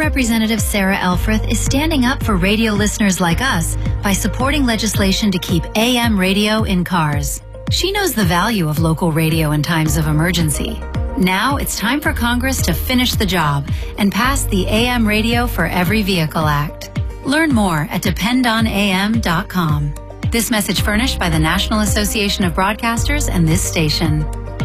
Representative Sarah Elfreth is standing up for radio listeners like us by supporting legislation to keep AM radio in cars. She knows the value of local radio in times of emergency. Now it's time for Congress to finish the job and pass the AM Radio for Every Vehicle Act. Learn more at dependonam.com. This message furnished by the National Association of Broadcasters and this station.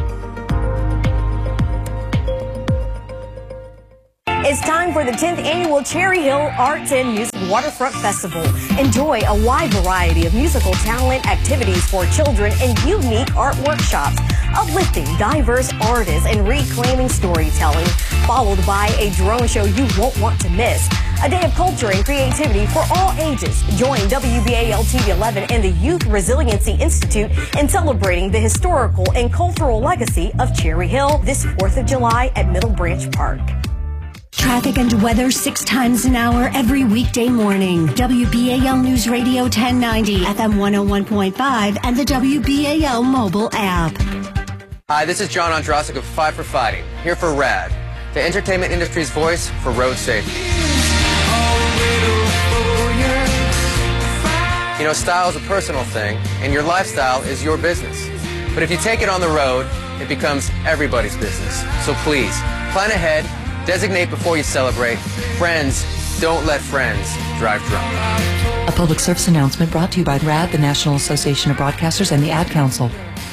It's time for the 10th Annual Cherry Hill Arts and Music Waterfront Festival. Enjoy a wide variety of musical talent, activities for children, and unique art workshops, uplifting diverse artists and reclaiming storytelling, followed by a drone show you won't want to miss. A day of culture and creativity for all ages. Join WBAL TV 11 and the Youth Resiliency Institute in celebrating the historical and cultural legacy of Cherry Hill this 4th of July at Middle Branch Park. Traffic and weather 6 times an hour every weekday morning. WBAL News Radio 1090, FM 101.5, and the WBAL mobile app. Hi, this is John Ondrasik of Five for Fighting, here for RAD, the entertainment industry's voice for road safety. You know, style is a personal thing, and your lifestyle is your business. But if you take it on the road, it becomes everybody's business. So please, plan ahead. Designate before you celebrate. Friends, don't let friends drive drunk. A public service announcement brought to you by RAD, the National Association of Broadcasters, and the Ad Council.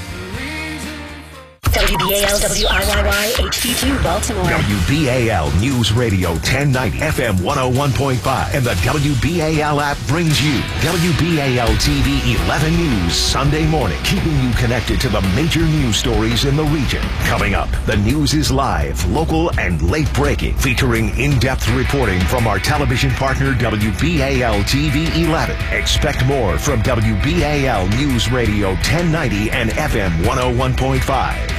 WBAL WIYY HD2 Baltimore. WBAL News Radio 1090 FM 101.5 and the WBAL app brings you WBAL TV 11 News Sunday morning, keeping you connected to the major news stories in the region. Coming up, the news is live, local, and late breaking, featuring in-depth reporting from our television partner WBAL TV 11. Expect more from WBAL News Radio 1090 and FM 101.5.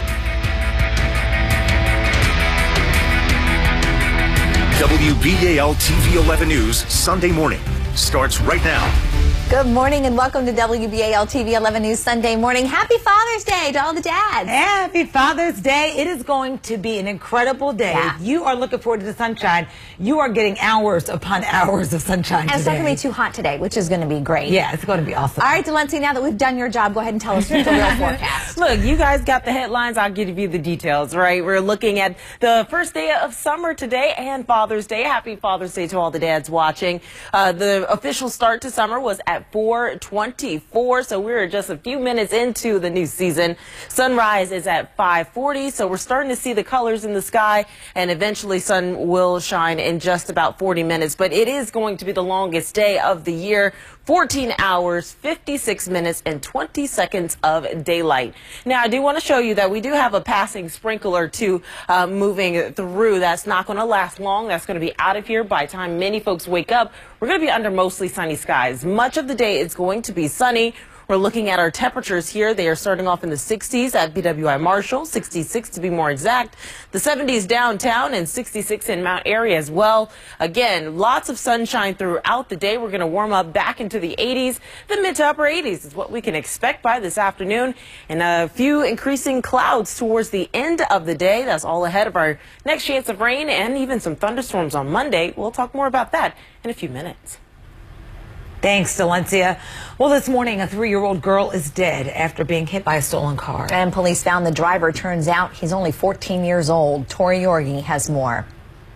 WBAL TV 11 News Sunday morning starts right now. Good morning and welcome to WBAL TV 11 News Sunday morning. Happy Father's Day to all the dads. Happy Father's Day. It is going to be an incredible day. Yeah. If you are looking forward to the sunshine, you are getting hours upon hours of sunshine today. And it's not going to be too hot today, which is going to be great. Yeah, it's going to be awesome. All right, Delancey, now that we've done your job, go ahead and tell us the real forecast. Look, you guys got the headlines. I'll give you the details, right? We're looking at the first day of summer today and Father's Day. Happy Father's Day to all the dads watching. The official start to summer was at 4:24, so we're just a few minutes into the new season. Sunrise is at 5:40, so we're starting to see the colors in the sky, and eventually sun will shine in just about 40 minutes. But it is going to be the longest day of the year. 14 hours, 56 minutes, and 20 seconds of daylight. Now, I do want to show you that we do have a passing sprinkler, too, moving through. That's not going to last long. That's going to be out of here by the time many folks wake up. We're going to be under mostly sunny skies. Much of the day is going to be sunny. We're looking at our temperatures here. They are starting off in the 60s at BWI Marshall, 66 to be more exact. The 70s downtown and 66 in Mount Airy as well. Again, lots of sunshine throughout the day. We're going to warm up back into the 80s. The mid to upper 80s is what we can expect by this afternoon. And a few increasing clouds towards the end of the day. That's all ahead of our next chance of rain and even some thunderstorms on Monday. We'll talk more about that in a few minutes. Thanks, Delancia. Well, this morning, a 3-year-old girl is dead after being hit by a stolen car. And police found the driver. Turns out he's only 14 years old. Tori Yorgi has more.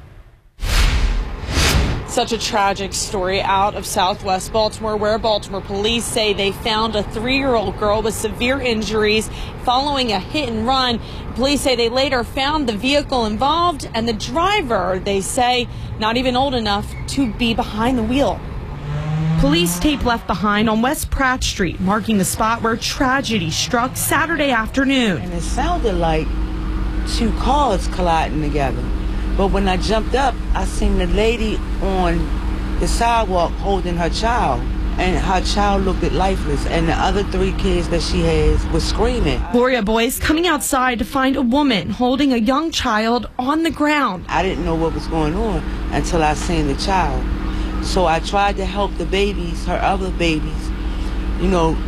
Such a tragic story out of Southwest Baltimore, where Baltimore police say they found a 3-year-old girl with severe injuries following a hit and run. Police say they later found the vehicle involved and the driver, they say, not even old enough to be behind the wheel. Police tape left behind on West Pratt Street, marking the spot where tragedy struck Saturday afternoon. And it sounded like 2 cars colliding together. But when I jumped up, I seen the lady on the sidewalk holding her child. And her child looked lifeless, and the other 3 kids that she has was screaming. Gloria Boyce coming outside to find a woman holding a young child on the ground. I didn't know what was going on until I seen the child. So I tried to help the babies, her other babies, you know,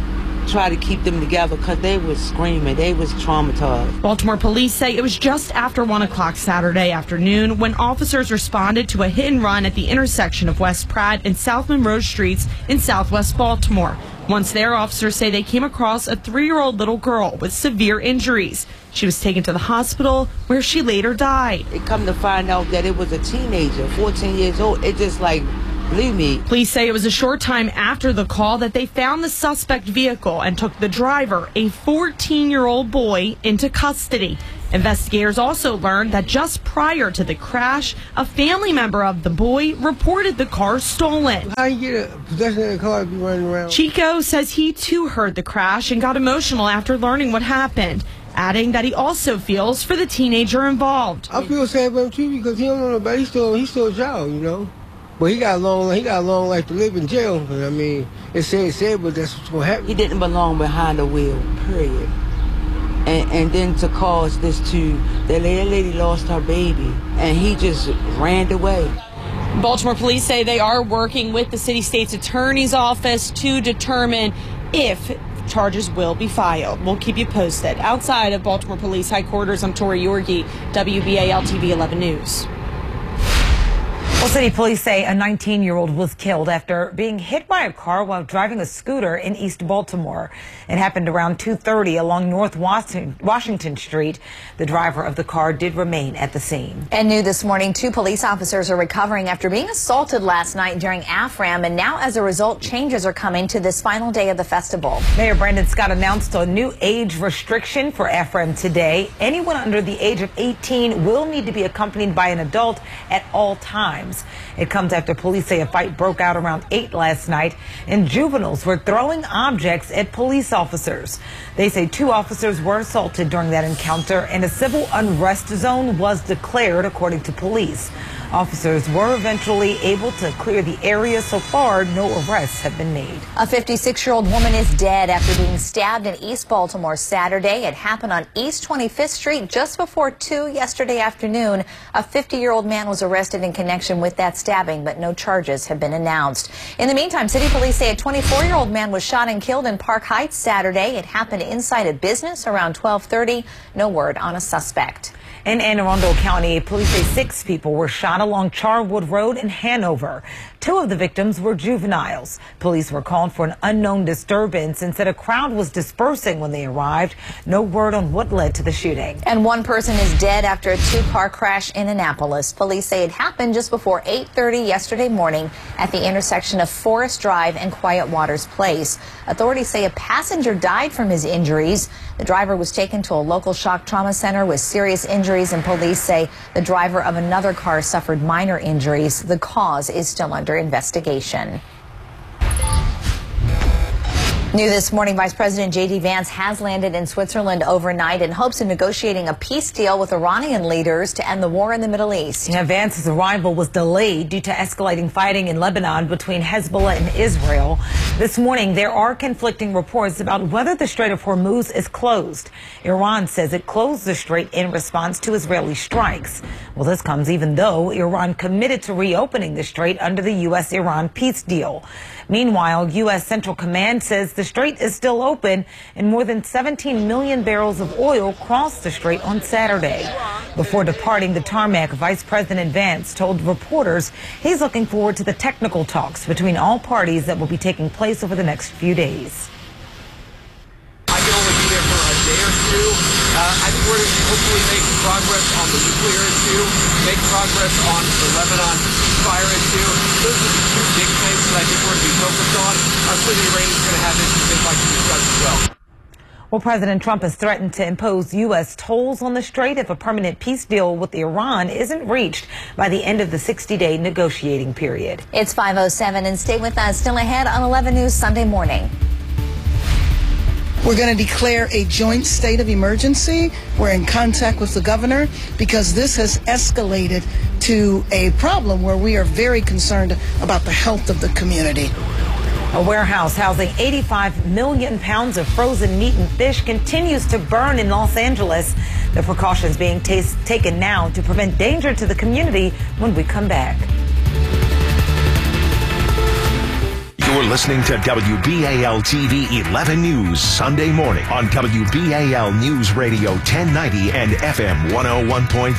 try to keep them together because they was screaming. They was traumatized. Baltimore police say it was just after 1 o'clock Saturday afternoon when officers responded to a hit and run at the intersection of West Pratt and South Monroe Streets in southwest Baltimore. Once there, officers say they came across a 3-year-old little girl with severe injuries. She was taken to the hospital where she later died. It come to find out that it was a teenager, 14 years old. It just like blew me. Police say it was a short time after the call that they found the suspect vehicle and took the driver, a 14-year-old boy, into custody. Investigators also learned that just prior to the crash, a family member of the boy reported the car stolen. How you get a possession of the car if you running around? Chico says he too heard the crash and got emotional after learning what happened, adding that he also feels for the teenager involved. I feel sad for him too because he don't know nobody. He's still a child, you know. But he got a long life to live in jail. But I mean, it's sad, but that's what's gonna happen. He didn't belong behind the wheel, period. And then to cause this to, that lady lost her baby, and he just ran away. Baltimore police say they are working with the city state's attorney's office to determine if charges will be filed. We'll keep you posted. Outside of Baltimore Police Headquarters, I'm Tori Yorgi, WBAL TV 11 News. Well, city police say a 19-year-old was killed after being hit by a car while driving a scooter in East Baltimore. It happened around 2:30 along North Washington Street. The driver of the car did remain at the scene. And new this morning, 2 police officers are recovering after being assaulted last night during AFRAM, and now as a result, changes are coming to this final day of the festival. Mayor Brandon Scott announced a new age restriction for AFRAM today. Anyone under the age of 18 will need to be accompanied by an adult at all times. It comes after police say a fight broke out around 8 last night and juveniles were throwing objects at police officers. They say 2 officers were assaulted during that encounter and a civil unrest zone was declared, according to police. Officers were eventually able to clear the area. So far, no arrests have been made. A 56-year-old woman is dead after being stabbed in East Baltimore Saturday. It happened on East 25th Street just before 2 yesterday afternoon. A 50-year-old man was arrested in connection with that stabbing, but no charges have been announced. In the meantime, city police say a 24-year-old man was shot and killed in Park Heights Saturday. It happened inside a business around 12:30. No word on a suspect. In Anne Arundel County, police say 6 people were shot along Charwood Road in Hanover. 2 of the victims were juveniles. Police were called for an unknown disturbance and said a crowd was dispersing when they arrived. No word on what led to the shooting. And 1 person is dead after a 2-car crash in Annapolis. Police say it happened just before 8:30 yesterday morning at the intersection of Forest Drive and Quiet Waters Place. Authorities say a passenger died from his injuries. The driver was taken to a local shock trauma center with serious injuries, and police say the driver of another car suffered minor injuries. The cause is still under investigation. New this morning, Vice President J.D. Vance has landed in Switzerland overnight in hopes of negotiating a peace deal with Iranian leaders to end the war in the Middle East. Yeah, Vance's arrival was delayed due to escalating fighting in Lebanon between Hezbollah and Israel. This morning, there are conflicting reports about whether the Strait of Hormuz is closed. Iran says it closed the strait in response to Israeli strikes. Well, this comes even though Iran committed to reopening the strait under the U.S.-Iran peace deal. Meanwhile, U.S. Central Command says the strait is still open and more than 17 million barrels of oil crossed the strait on Saturday. Before departing the tarmac, Vice President Vance told reporters he's looking forward to the technical talks between all parties that will be taking place over the next few days. I can only be there for a day or 2. I think we're going to hopefully make progress on the nuclear issue, make progress on the Lebanon ceasefire issue. Those are the 2 big things that I think we're going to be focused on. I'm sure the Iranians are going to have issues they'd like to discuss as well. Well, President Trump has threatened to impose U.S. tolls on the strait if a permanent peace deal with Iran isn't reached by the end of the 60-day negotiating period. It's 5:07 and stay with us. Still ahead on 11 News Sunday morning. We're going to declare a joint state of emergency. We're in contact with the governor because this has escalated to a problem where we are very concerned about the health of the community. A warehouse housing 85 million pounds of frozen meat and fish continues to burn in Los Angeles. The precautions being taken now to prevent danger to the community when we come back. You're listening to WBAL TV 11 News Sunday morning on WBAL News Radio 1090 and FM 101.5.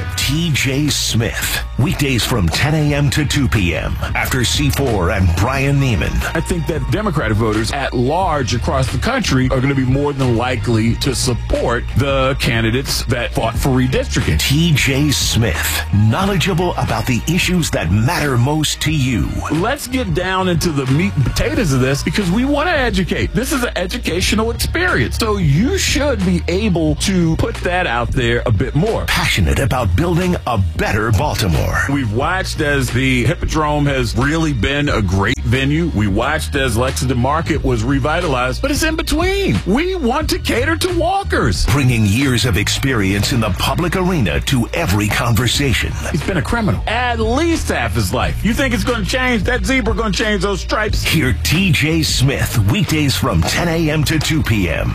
TJ Smith. Weekdays from 10 a.m. to 2 p.m. after C4 and Brian Neiman. I think that Democratic voters at large across the country are going to be more than likely to support the candidates that fought for redistricting. TJ Smith. Knowledgeable about the issues that matter most to you. Let's get down into the meat and potatoes of this because we want to educate. This is an educational experience. So you should be able to put that out there a bit more. Passionate about building a better Baltimore. We've watched as the Hippodrome has really been a great venue. We watched as Lexington Market was revitalized, but it's in between. We want to cater to walkers. Bringing years of experience in the public arena to every conversation. He's been a criminal at least half his life. You think it's going to change? That zebra going to change those stripes? Hear TJ Smith weekdays from 10 a.m. to 2 p.m.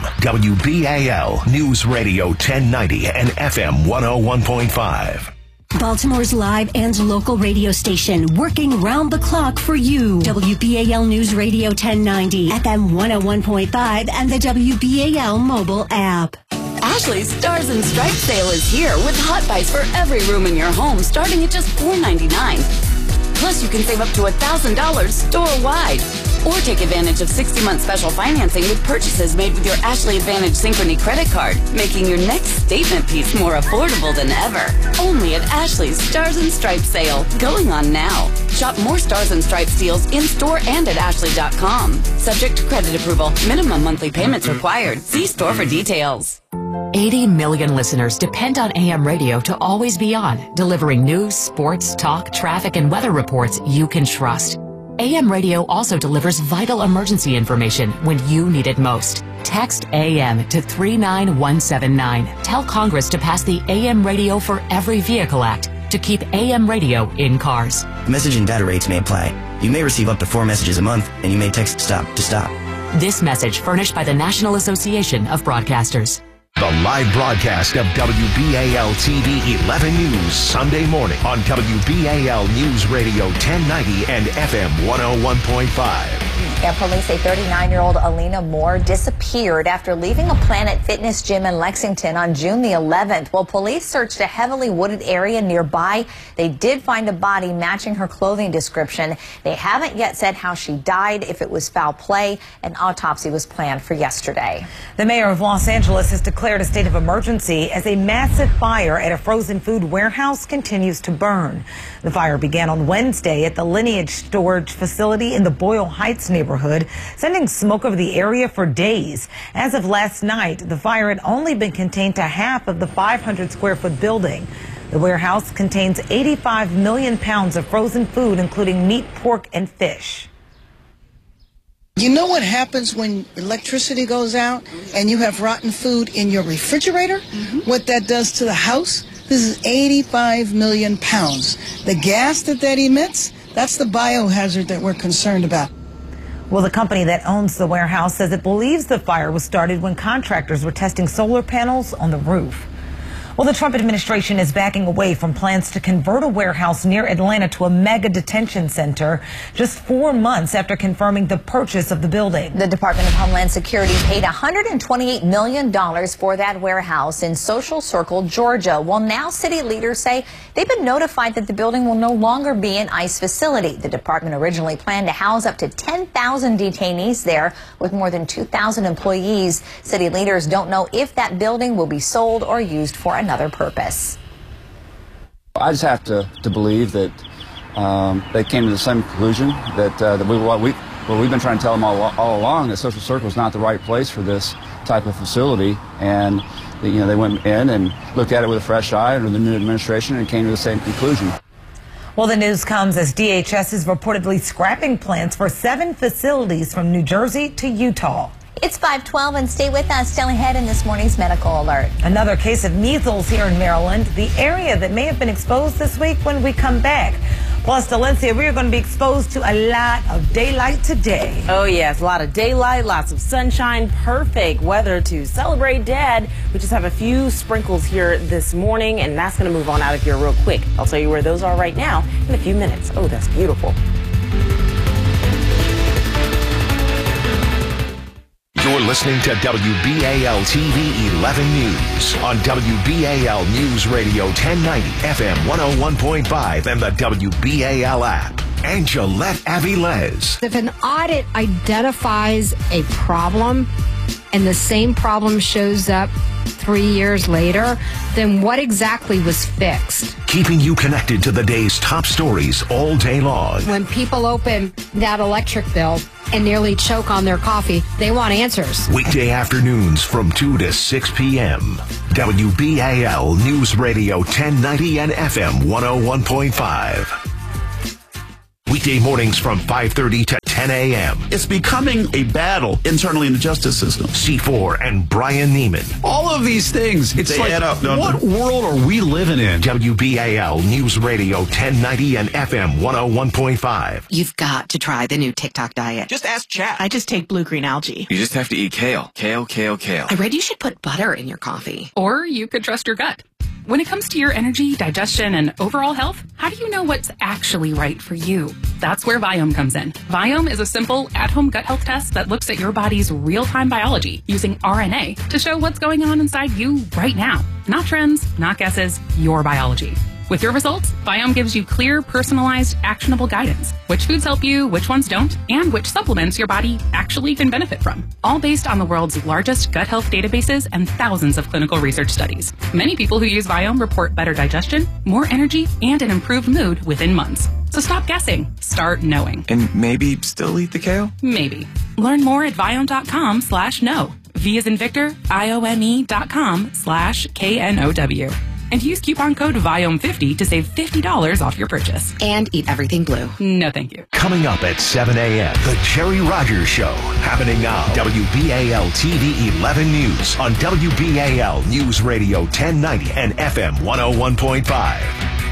WBAL News Radio 1090 and FM 101.5. Baltimore's live and local radio station, working round the clock for you. WBAL News Radio 1090, FM 101.5, and the WBAL mobile app. Ashley's Stars and Stripes sale is here with hot buys for every room in your home starting at just $4.99. Plus, you can save up to $1,000 store-wide. Or take advantage of 60-month special financing with purchases made with your Ashley Advantage Synchrony credit card, making your next statement piece more affordable than ever. Only at Ashley's Stars and Stripes sale, going on now. Shop more Stars and Stripes deals in-store and at ashley.com. Subject to credit approval. Minimum monthly payments required. See store for details. 80 million listeners depend on AM radio to always be on, delivering news, sports, talk, traffic, and weather reports you can trust. AM radio also delivers vital emergency information when you need it most. Text AM to 39179. Tell Congress to pass the AM Radio for Every Vehicle Act to keep AM radio in cars. Message and data rates may apply. You may receive up to 4 messages a month, and you may text STOP to stop. This message furnished by the National Association of Broadcasters. The live broadcast of WBAL TV 11 News Sunday morning on WBAL News Radio 1090 and FM 101.5. Yeah, police say 39-year-old Alina Moore disappeared after leaving a Planet Fitness gym in Lexington on June the 11th. While police searched a heavily wooded area nearby, they did find a body matching her clothing description. They haven't yet said how she died, if it was foul play. An autopsy was planned for yesterday. The mayor of Los Angeles has declared a state of emergency as a massive fire at a frozen food warehouse continues to burn. The fire began on Wednesday at the Lineage storage facility in the Boyle Heights neighborhood, sending smoke over the area for days. As of last night, the fire had only been contained to half of the 500-square-foot building. The warehouse contains 85 million pounds of frozen food, including meat, pork, and fish. You know what happens when electricity goes out and you have rotten food in your refrigerator? What that does to the house? This is 85 million pounds. The gas that emits, that's the biohazard that we're concerned about. Well, the company that owns the warehouse says it believes the fire was started when contractors were testing solar panels on the roof. Well, the Trump administration is backing away from plans to convert a warehouse near Atlanta to a mega detention center just 4 months after confirming the purchase of the building. The Department of Homeland Security paid $128 million for that warehouse in Social Circle, Georgia. Well, now city leaders say they've been notified that the building will no longer be an ICE facility. The department originally planned to house up to 10,000 detainees there with more than 2,000 employees. City leaders don't know if that building will be sold or used for another purpose. I just have to believe that they came to the same conclusion that we've been trying to tell them all along, that Social Circle is not the right place for this type of facility, and they went in and looked at it with a fresh eye under the new administration and came to the same conclusion. Well, the news comes as DHS is reportedly scrapping plans for 7 facilities from New Jersey to Utah. It's 5:12 and stay with us. Still ahead in this morning's medical alert. Another case of measles here in Maryland, the area that may have been exposed this week when we come back. Plus, Valencia, we are going to be exposed to a lot of daylight today. Oh, yes, a lot of daylight, lots of sunshine, perfect weather to celebrate Dad. We just have a few sprinkles here this morning, and that's going to move on out of here real quick. I'll tell you where those are right now in a few minutes. Oh, that's beautiful. You're listening to WBAL TV 11 News on WBAL News Radio 1090 FM 101.5 and the WBAL app. And Gillette Avilés. If an audit identifies a problem and the same problem shows up 3 years later, then what exactly was fixed? Keeping you connected to the day's top stories all day long. When people open that electric bill and nearly choke on their coffee, they want answers. Weekday afternoons from 2 to 6 p.m. WBAL News Radio 1090 and FM 101.5. Weekday mornings from 5:30 to 10 a.m. It's becoming a battle internally in the justice system. C4 and Brian Neiman. All of these things, They like, add up, what world are we living in? WBAL News Radio 1090 and FM 101.5. You've got to try the new TikTok diet. Just ask chat. I just take blue-green algae. You just have to eat kale. Kale, kale, kale. I read you should put butter in your coffee. Or you could trust your gut. When it comes to your energy, digestion, and overall health, how do you know what's actually right for you? That's where Viome comes in. Viome is a simple, at-home gut health test that looks at your body's real-time biology using RNA to show what's going on inside you right now. Not trends, not guesses, your biology. With your results, Viome gives you clear, personalized, actionable guidance. Which foods help you, which ones don't, and which supplements your body actually can benefit from. All based on the world's largest gut health databases and thousands of clinical research studies. Many people who use Viome report better digestion, more energy, and an improved mood within months. So stop guessing. Start knowing. And maybe still eat the kale? Maybe. Learn more at Viome.com/know. V as in Victor, IOME.com/KNOW. And use coupon code VIOME50 to save $50 off your purchase. And eat everything blue. No, thank you. Coming up at 7 a.m., The Jerry Rogers Show. Happening now. WBAL TV 11 News on WBAL News Radio 1090 and FM 101.5.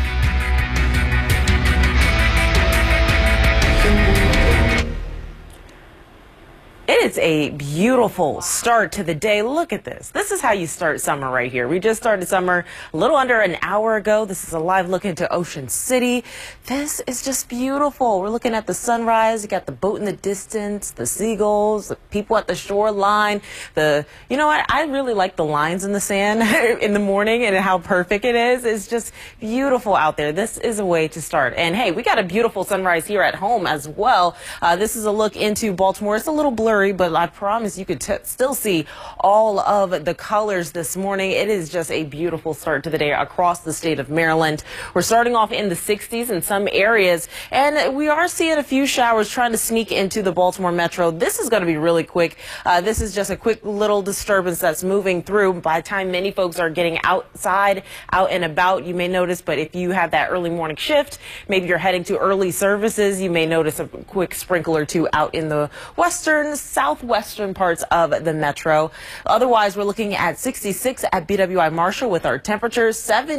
It is a beautiful start to the day. Look at this. This is how you start summer right here. We just started summer a little under an hour ago. This is a live look into Ocean City. This is just beautiful. We're looking at the sunrise. You got the boat in the distance, the seagulls, the people at the shoreline. You know what? I really like the lines in the sand in the morning and how perfect it is. It's just beautiful out there. This is a way to start. And hey, we got a beautiful sunrise here at home as well. This is a look into Baltimore. It's a little blurry, but I promise you could still see all of the colors this morning. It is just a beautiful start to the day across the state of Maryland. We're starting off in the 60s in some areas, and we are seeing a few showers trying to sneak into the Baltimore metro. This is going to be really quick. This is just a quick little disturbance that's moving through. By the time many folks are getting outside, out and about, you may notice, but if you have that early morning shift, maybe you're heading to early services, you may notice a quick sprinkle or two out in the western, southwestern parts of the metro. Otherwise, we're looking at 66 at BWI Marshall with our temperatures,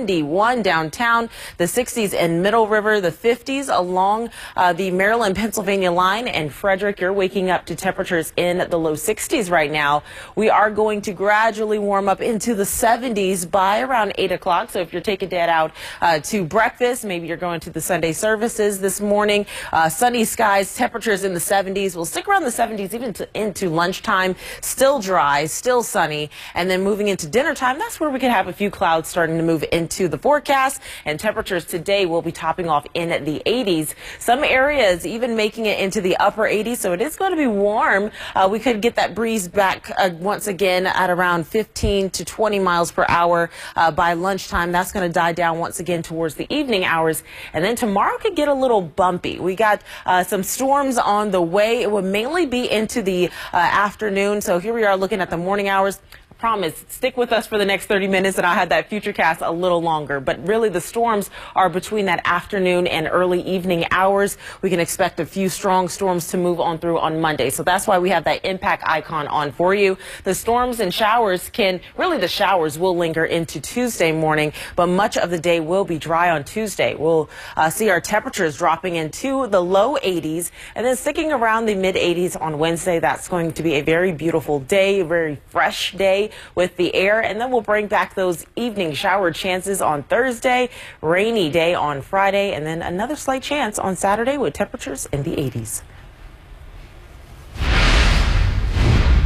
71 downtown, the 60s in Middle River, the 50s along the Maryland-Pennsylvania line, and Frederick, you're waking up to temperatures in the low 60s right now. We are going to gradually warm up into the 70s by around 8 o'clock. So if you're taking Dad out to breakfast, maybe you're going to the Sunday services this morning, sunny skies, temperatures in the 70s. We'll stick around the 70s even into lunchtime, still dry, still sunny, and then moving into dinner time, that's where we could have a few clouds starting to move into the forecast, and temperatures today will be topping off in the 80s. Some areas even making it into the upper 80s, so it is going to be warm. We could get that breeze back once again at around 15 to 20 miles per hour by lunchtime. That's going to die down once again towards the evening hours, and then tomorrow could get a little bumpy. We got some storms on the way. It will mainly be into the afternoon. So here we are looking at the morning hours. Promise, stick with us for the next 30 minutes and I'll have that future cast a little longer. But really the storms are between that afternoon and early evening hours. We can expect a few strong storms to move on through on Monday. So that's why we have that impact icon on for you. The storms and showers the showers will linger into Tuesday morning, but much of the day will be dry on Tuesday. We'll see our temperatures dropping into the low 80s and then sticking around the mid 80s on Wednesday. That's going to be a very beautiful day, a very fresh day with the air, and then we'll bring back those evening shower chances on Thursday, rainy day on Friday, and then another slight chance on Saturday with temperatures in the 80s.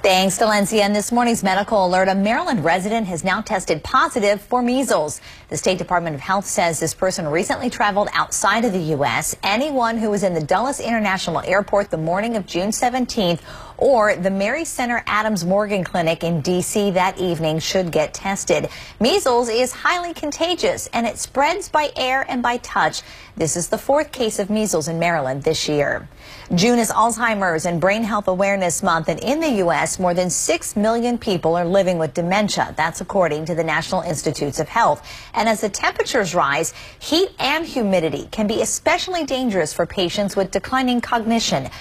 Thanks, Valencia. And this morning's medical alert, a Maryland resident has now tested positive for measles. The State Department of Health says this person recently traveled outside of the U.S. Anyone who was in the Dulles International Airport the morning of June 17th or the Mary Center Adams Morgan Clinic in D.C. that evening should get tested. Measles is highly contagious, and it spreads by air and by touch. This is the 4th case of measles in Maryland this year. June is Alzheimer's and Brain Health Awareness Month, and in the U.S., more than 6 million people are living with dementia. That's according to the National Institutes of Health. And as the temperatures rise, heat and humidity can be especially dangerous for patients with declining cognition.